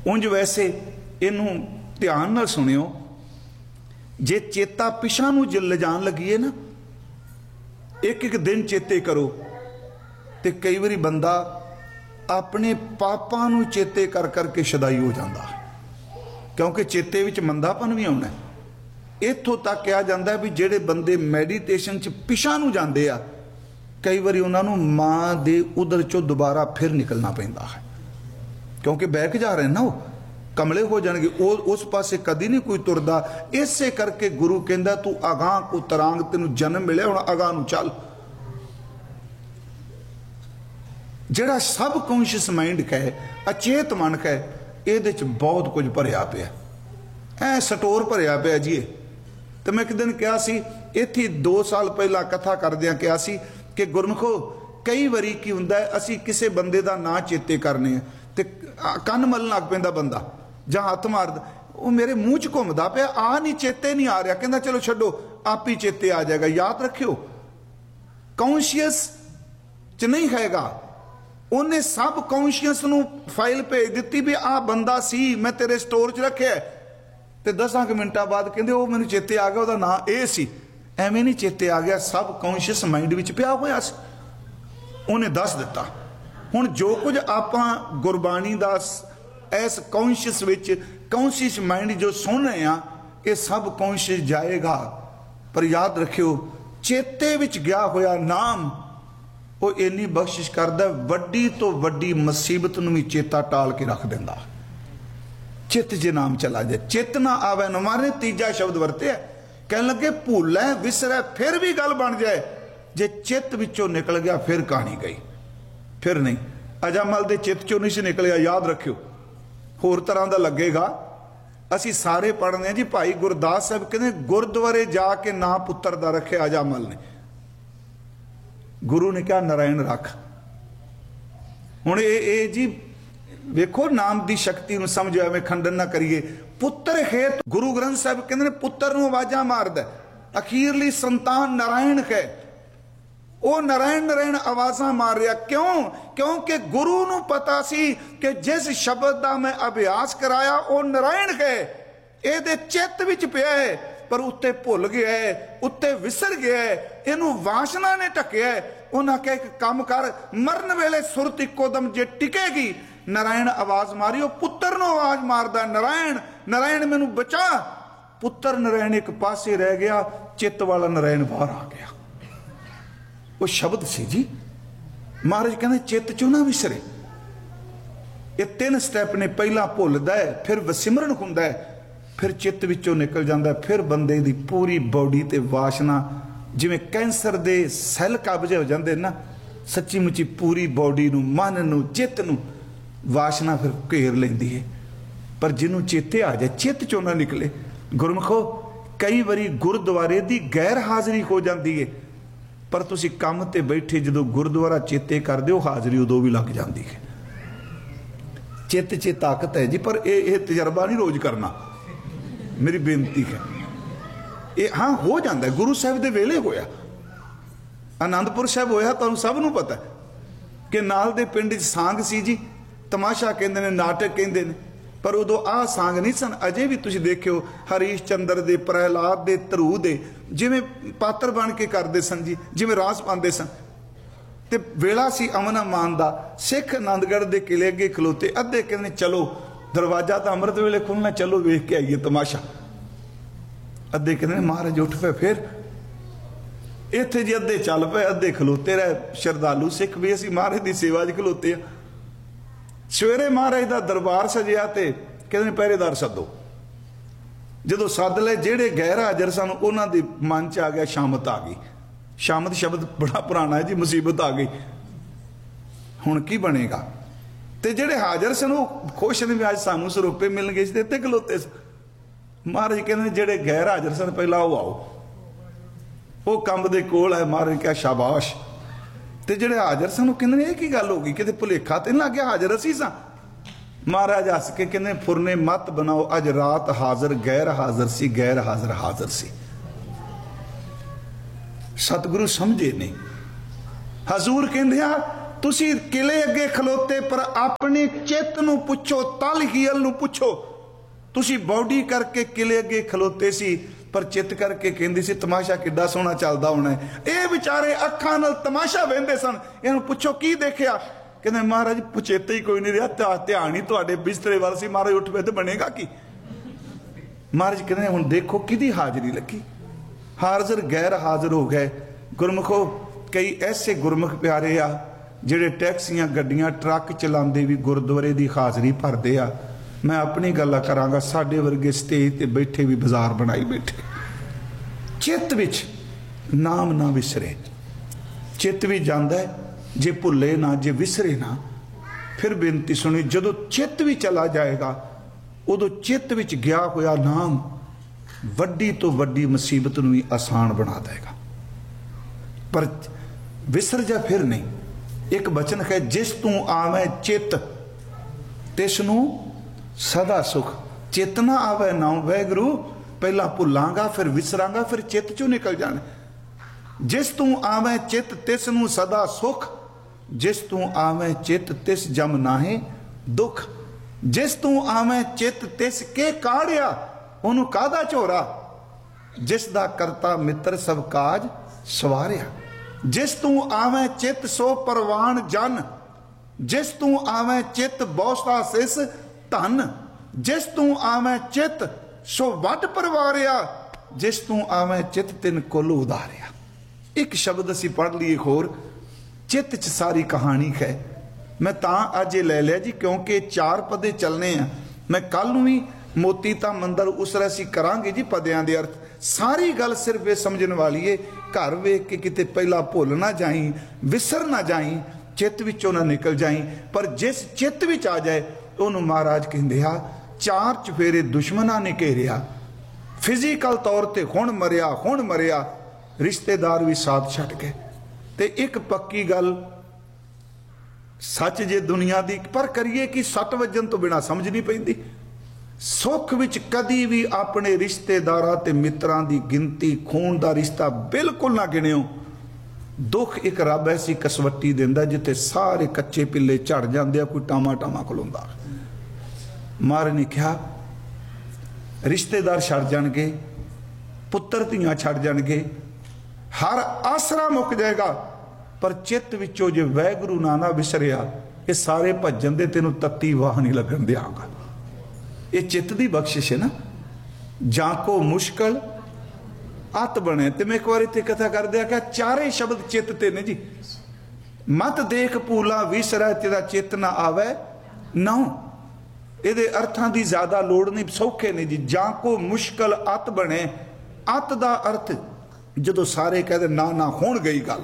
उंज वैसे इनू ध्यान नाल सुनियो, जे चेता पिछा नूं लिजान लगी ना, एक एक दिन चेते करो, तो कई बारी बंदा अपने पापां नूं चेते कर करके शदाई हो जाता, क्योंकि चेते विच मंदापन भी आउणा। इत्थों तक कहा जाता है भी जेड़े बंदे मैਡੀਟੇਸ਼ਨ च पिछा नूं जांदे आ, कई बारी उन्होंने माँ दे उदर चो दोबारा फिर निकलना पैंदा है, क्योंकि बहक जा रहे ना, वो कमले हो जाएंगे, उस पासे कदी नहीं कोई तुरदा। इसे करके गुरु कहंदा तू अगां को तरांग, तेनू जन्म मिले, हुण अगां नूं चल। जिहड़ा सब कॉन्शियस माइंड कहे, अचेत मन कहे, इहदे च बहुत कुछ भरिया पिया, ऐ स्टोर भरिया पिया जी। तो मैं एक दिन कहा सी, इत्थे 2 साल पहला कथा करदियां कहा सी कि गुरमुखो कई बारी की हुंदा है, असीं किसी बंदे दा नां चेते करने ते कन्न मलन लग पैंदा बंदा, जां हत्थ मारदा, वो मेरे मुंह च घुमदा पिया, आ नहीं चेते नहीं आ रहा, कहंदा चलो छड्डो आप ही चेते आ जाएगा। याद रखियो कॉन्शियस च नहीं हैगा, उन्हें सब कॉन्शियस नूं फाइल भेज दित्ती भी आ बंदा सी, मैं तेरे स्टोर च रखिया, ते 10 मिनटां बाद कहंदे वो मैनूं चेते आ गया, उहदा नां ए सी। एवें नहीं चेते आ गया, सब कॉन्शियस माइंड विच पिया होया सी, उन्हें दस दिता। हुण जो कुछ आपां गुरबाणी दा इस कॉन्शियस विच कॉन्शियस माइंड जो सुन रहे हैं, ये सब कॉन्शियस जाएगा, पर याद रखियो चेते विच गया होया नाम वो इन्नी बख्शिश करदा, वड्डी तो वड्डी मुसीबत नूं भी चेता टाल के रख दिंदा। चित जे नाम चला जाए, चित ना आवे न मारे, तीजा शब्द वरते कह लगे भूलै विसरै, फिर भी गल बन जाए, जे चित विचों निकल गया फिर कहानी गई, फिर नहीं। अजामल दे चित चों नहीं से निकलिया, याद रखियो होर तरह का लगेगा। असी सारे पढ़ने जी, भाई गुरदास साहब कहते गुरुद्वारे जाके ना पुत्र दा रखे अजामल ने, गुरु ने कहा नारायण रख। हुण ये जी वेखो नाम की शक्ति नूं समझो, एवें खंडन ना करिए। पुत्र है तो गुरु ग्रंथ साहब कहते पुत्र नूं आवाज़ां मारदा, अखीरली संतान नारायण है, वो नारायण नारायण आवाज़ां मार रहा। क्यों? क्योंकि गुरु नूं पता सी कि जिस शब्द का मैं अभ्यास कराया वो नारायण है, ये चित्त विच पिया है, पर उत्ते भुल गया है, उत्ते विसर गया है, इनू वासना ने ढकिया है। उन्हें कहा एक काम कर, मरन वेले सुरत इको दम जे टिकेगी, नारायण आवाज मारी, वो पुत्र नूं आवाज मारदा, नारायण नारायण मैनू बचा। पुत्र नारायण एक पासे रह गया, चित्त वाला नारायण बाहर आ गया। वो शब्द सी जी, महाराज कहते चित्त चो ना विसरे। ये 3 स्टैप ने, पहला भुलदा है, फिर विसिमरन हुंदा है, फिर चित्त विचों निकल जाता है, फिर बंदे दी पूरी बॉडी ते वासना जिवें कैंसर दे सैल कब्जे हो जाते ना, सच्ची मुची पूरी बॉडी नूं, मन नूं, चित्त नूं वासना फिर घेर लेंदी है। पर जिन्हों चेते आ जाए, चित्त चों ना निकले। गुरमुखो कई बारी गुरुद्वारे की गैर हाज़री हो जाती है, पर तुसी काम ते बैठे जो गुरुद्वारा चेते कर दो, हाज़री उदों भी लग जाती है। चित्त च ताकत है जी, पर यह तजर्बा नहीं रोज़ करना, मेरी बेनती है। ये हाँ हो जाता है, गुरु साहब के वेले होया, आनंदपुर साहब होया, तुहानूं सब नूं पता है कि नाल दे पिंड च सांग सी जी, तमाशा कहते हैं, नाटक कहते हैं, पर उदों आ सांग नहीं सन। अजे भी तुसीं देखियो हरीश चंद्र दे, प्रहलाद दे, धरू दे जिवें पात्र बन के करते सन जी, जिवें रास पाते सन। ते वेला सी अमन अमान दा, सिख आनंदगढ़ के किले अगे खलोते, अद्धे कहते चलो दरवाजा तो अमृत वेले खुलना, चलो वेख के आइए तमाशा। अद्धे कहते महाराज उठ पे, फिर इत्थे जी अद्धे चल पे, अद्धे खलोते रहे श्रद्धालु सिख भी, असीं महाराज की सेवा च खलोते आ। सवेरे महाराज का दरबार सजिया, तो कहते पहरेदार सदो, जो सद ले, जेड़े गैर हाजर सन उन्हों के मन च आ गया शामत आ गई। शामत शब्द बड़ा पुराना है जी, मुसीबत आ गई, हुण की बनेगा। तो जेड़े हाजर सन वो खुश ने भी अज सानू सरोपे मिल गए, इत्ते खलोते सन। महाराज कहते जेड़े गैर हाजर सन पहला वो आओ, वो कंब दे कोल है। महाराज क्या शाबाश। तो जेड़े हाजर सन कहते ये की गल हो गई, किते भुलेखा तो नहीं लग गया, हाजर असी सा। महाराज हस के कहते फुरने मत बनाओ, अज रात हाजर गैर हाजर सी, गैर हाजर हाजर सी। सतगुरु समझे नहीं। हजूर कहते तुसी किले अगे खलोते पर अपने चित नूं पुछो, तल हील नूं पुछो। तुसी बॉडी करके किले अगे खलोते सी पर चित करके कहंदी सी तमाशा किड्डा सोहना चलदा होना है। ये बेचारे अखां नाल तमाशा वेंदे सन। इहनूं पुछो की देखिया? कहंदे महाराज चेता ही कोई नहीं रहा, ध्यान ही तुहाडे बिस्तरे वाल सी। महाराज उठ पे ते बनेगा की? महाराज कहंदे हुण देखो किहदी हाजरी लगी। हाज़र गैर हाज़र हो गए। गुरमुखो कई ऐसे गुरमुख प्यारे आ जिहड़े टैक्सियां गड्डियां ट्रक चलाते भी गुरुद्वारे की हाज़री भरते आ। मैं अपनी गल करांगा, साडे वर्गे स्टेज ते बैठे भी बाजार बनाई बैठे। चित विच नाम ना विसरे। चित भी जांदा है, जे भुले ना, जे विसरे ना। फिर बेनती सुनी, जदों चित भी चला जाएगा उदों चित विच गया होया नाम वड्डी तो वड्डी मुसीबत नूं भी आसान बना देगा। पर विसर जा फिर नहीं। एक बचन है, जिस तू आवे चित तिसनूं सदा सुख। चेतना आवे ना वैगुरु, पहला भुलांगा फिर विसरांगा फिर चित चों निकल जाना। जिस तू आवे चित तिसनूं सदा सुख, जिस तू आवे चित तिस जम नाहे दुख। जिस तू आवे चित तिस के काढ़िया, ओनू कादा झोरा। जिस दा करता मित्र सब काज सवारिया। जिस तू आवे चित सो परवान जन, जिस तू आवे चित बहुता सिस धन। जिस तू आवे चित सो वड परवारिया, जिस तू आवे चित तिन कुल उदारिया। एक शब्द असी पढ़ लिए होर, चित च सारी कहानी है। मैं तां अज ले लिया जी क्योंकि 4 पदे चलने हैं। मैं कल नूं भी मोती ता मंदर उसरा असी करांगे जी पदियां दे अर्थ। सारी गल सिर्फ ये समझण वाली है, घर वेख के किते पहला भुल ना जाई, विसर ना जाई, चित विचों ना निकल जाई। पर जिस चित विच आ जाए उन्होंने महाराज कहंदे आ 4 चफेरे दुश्मनां ने घेरिया। फिजिकल तौर पर हुण मरिया, रिश्तेदार भी साथ छड्ड गए। ते एक पक्की गल सच जे दुनिया दी, पर करिए कि 6 वजन तो बिना समझ नहीं पैंदी। सुख विच कदी भी अपने रिश्तेदारां ते मित्रां दी गिनती, खून दा रिश्ता बिल्कुल ना गिणिओ। दुख एक रब ऐसी कसवट्टी दिंदा जिथे सारे कच्चे पिल्ले झड़ जांदे आ, कोई टामा टामा खलोंदा। महाराज ने कहा रिश्तेदार छड़ जाणगे, पुत्तर धीआं छड़ जाणगे, हर आसरा मुक जाएगा। पर चित विचों जे वैगुरु ना विसरिया, ये सारे भजन दे तेनों तत्ती वाह नहीं लगन दिआंगा। ये चित दी बख्शिश है ना। जाको मुश्किल अत बने। ते मैं एक बार इत्थे कथा कर दिया कि 4 शब्द चित ते ने जी। मत देख भूला विसरै तेरा चित ना आवे नौ। ये अर्थां दी ज्यादा लोड़ नहीं, सौखे ने जी। जाको मुश्किल अत बने, अत दा अर्थ जदों सारे कहते ना ना हुण गई गल,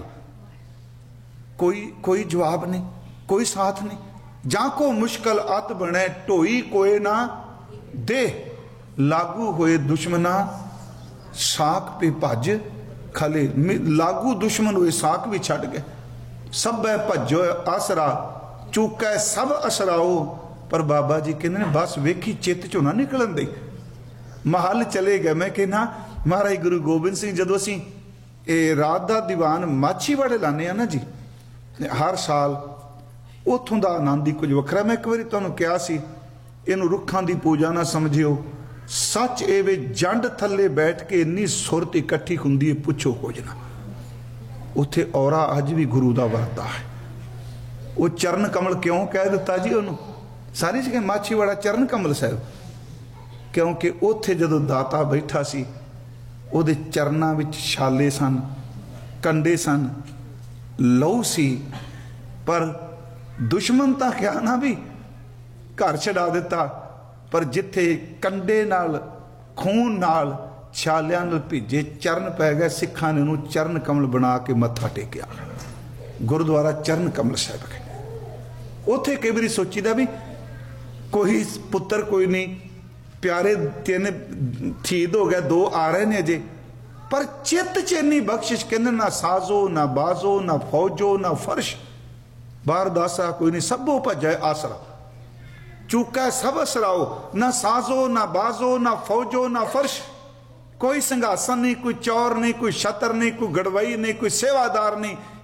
कोई जवाब नहीं, कोई साथ नहीं। जाको मुश्किल अत बने, ढोई कोई ना दे। लागू होए दुश्मना साख पे भज खले। लागू दुश्मन हुए साख भी छड़ गए। सब भजो आसरा चूकै सब असराओ। पर बाबा जी कहते बस वेखी चित चो ना निकलन दे। महल चले गए। मैं कहना महाराज गुरु गोबिंद सिंह जदों असीं रात का दीवान माछीवाड़े लाने ना जी, हर साल उतों का आनंद ही कुछ वखरा। मैं एक बार तुहानूं कहा सी, इनू रुखां की पूजा ना समझियो। सच एवे जंड थले बैठ के इन्नी सुरत इकट्ठी हुंदी है, पुछो कुछ ना। उत्थे औरा अज भी गुरु का वरता है। वो चरण कमल क्यों कह दिता जी उन्होंने? सारी जगह माछीवाड़ा चरण कमल साहब, क्योंकि उत्थे जदों दाता बैठा सी, उहदे चरनां विच छाले सन, कंडे सन, लहू सी। पर दुश्मन तां क्या ना भी घर छड़ा दिता, पर जिथे कंडे नाल, खून नाल, छालियां नाल भीजे चरण पै गए, सिखां ने उहनूं चरण कमल बना के मत्था टेकिया। गुरुद्वारा चरण कमल साहब है। उत्थे कई बारी सोचीदा भी कोई पुत्र कोई नहीं, प्यारे 3 शहीद हो गए, 2 आ रहे ने अजे। पर चित च इन्नी बख्शिश, कहते ना साजो ना बाजो ना फौजो ना फर्श, बाहर दासा कोई नहीं, सबो भजे आसरा चूका सब असराओ। ना साजो ना बाजो ना फौजो ना फर्श। कोई संघासन नहीं, कोई चौर नहीं, कोई छतर नहीं, कोई गड़वई नहीं, कोई सेवादार नहीं,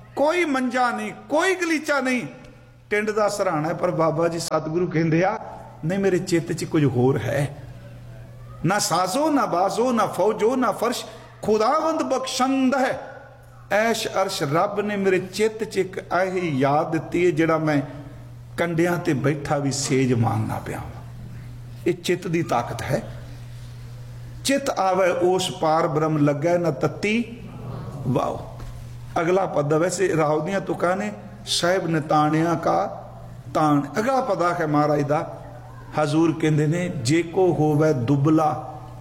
कोई मंजा नहीं, कोई गलीचा नहीं, टिंड दा सराहना है। पर बाबा जी सतगुरु कहंदे आ नहीं, मेरे चित्त च कुछ होर है। ना साजो ना बाजो ना फौजो ना फर्श, खुदावंद बख्शंद है ऐश अर्श। रब ने मेरे चित्त च एक ऐसी याद दी है जिहड़ा मैं कंडियां ते बैठा भी सेज मानना पिया। ये चित्त दी ताकत है। चित आवे ओस पार ब्रह्म लगे न तत्ती वाओ। अगला पद वैसे राव दियां तुकां ने साहिब ने ताणिया का ताण। अगला पदा है महाराज दा। हजूर कहंदे ने जे को होवे दुबला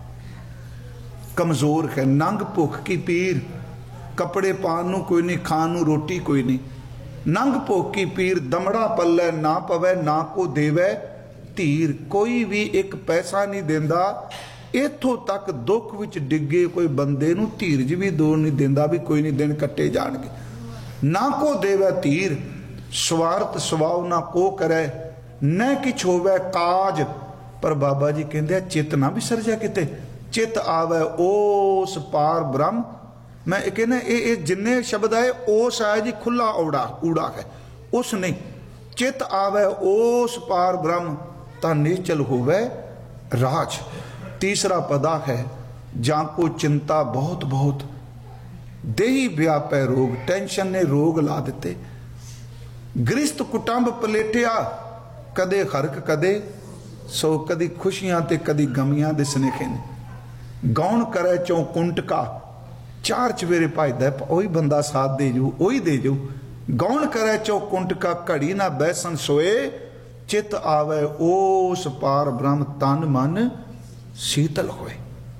कमजोर है, नंग भुख की पीर, कपड़े पान नू कोई नहीं, खान नू रोटी कोई नहीं, नंग भुख की पीर, दमड़ा पल्ले ना पवे ना को देवे धीर। कोई भी एक पैसा नहीं देंदा, इथों तक दुख विच डिगे कोई बंदे नू धीरज भी दो नहीं देंदा भी कोई नहीं दिन कट्टे जाणगे। ना को देवे धीर, स्वार्थ स्वभाव ना को करे, न किछ होवे काज। पर बाबा जी कहंदे चित ना विसर जा किते, चित आवे ओस पार ब्रह्म। मैं कहना ये जिन्ने शब्द आए ओस आया जी खुला औड़ा ऊड़ा है, उस नहीं। चित आवे ओस पार ब्रह्म ता निश्चल होवे राज। तीसरा पदा है जां को चिंता बहुत बहुत, देही व्यापै रोग। टेंशन ने रोग ला दिते। गृहस्थ कुटुंब पलेटिया, कदे हरक कदे सो, कदी खुशियां ते कदी गमियां दे सनेखे ने। गौण करे चों कुंटका, चार चवेरे भजदा ओही बंदा साथ दे जू ओही दे जू। गौण करे चों कुंटका, घड़ी ना बैसन सोए, चित आवे ओस पार ब्रह्म तन मन शीतल होए।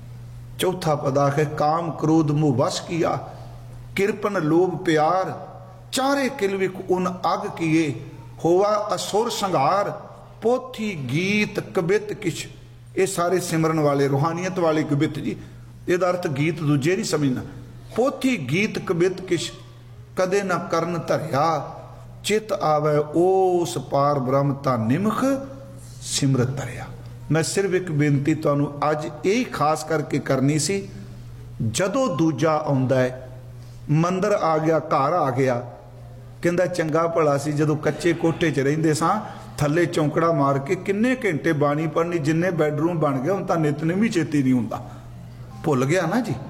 चौथा पदा है काम क्रोध मुँह वश किया, किरपन लोभ प्यार, चारे किलविक उन अग किए, होवा असुर संघार। पोथी गीत कबित किश, ये सारे सिमरन वाले रूहानियत वाले कबित जी, ਇਹਦਾ अर्थ गीत दूजे नहीं समझना। पोथी गीत कबित किश, कदे ना करन धरिया, चित आवे ओस पार ब्रह्म ता निमख सिमरत धरिया। मैं सिर्फ एक बेनती तुहानू अज यही खास करके करनी सी। जदों दूजा आउंदा है, मंदिर आ गया, घर आ गया, कहंदा चंगा भला सी जदों कच्चे कोठे च रहिंदे सां, थल्ले चौंकड़ा मार के किन्ने घंटे बाणी पढ़नी, जिन्ने बैडरूम बन गए हुण तां नितनेम ही चेती नहीं हुंदा। भुल गया ना जी।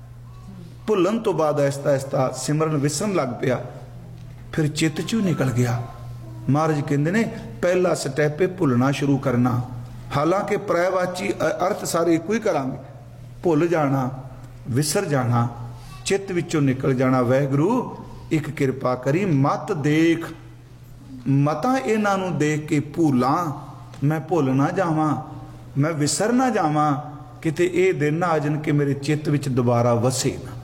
भुलन तो बाद ऐसता ऐसता सिमरन विसरन लग पिया, फिर चित चू निकल गया। महाराज कहते ने पहला स्टैप है भुलना शुरू करना। हालांकि पर्यायवाची अर्थ सारे एक ही करांगे, भुल जाना, विसर जाना, चित विचों निकल जाना। वाहिगुरू एक किरपा करी, मत देख मता इन्हां नूं देख के भूलां, मैं भुल ना जावां, मैं विसर ना जावां, किते ये दिन आ जाण कि मेरे चित्त विच दोबारा वसे ना।